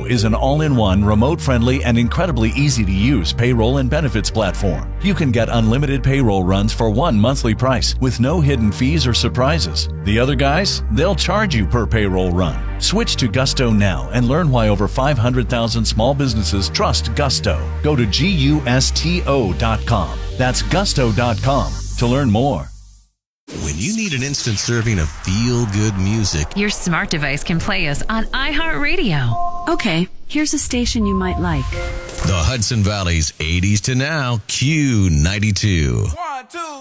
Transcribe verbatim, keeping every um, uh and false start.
Gusto is an all-in-one, remote-friendly, and incredibly easy-to-use payroll and benefits platform. You can get unlimited payroll runs for one monthly price with no hidden fees or surprises. The other guys, they'll charge you per payroll run. Switch to Gusto now and learn why over five hundred thousand small businesses trust Gusto. Go to gusto dot com. That's gusto dot com to learn more. When you need an instant serving of feel-good music, your smart device can play us on iHeartRadio. Okay, here's a station you might like. The Hudson Valley's eighties to now, Q ninety-two. One, two.